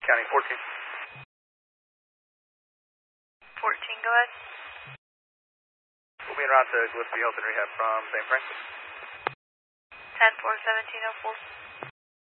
County 14. 14, go ahead. We'll be en route to Gillespie Health and Rehab from St. Francis. 10-4, 1704.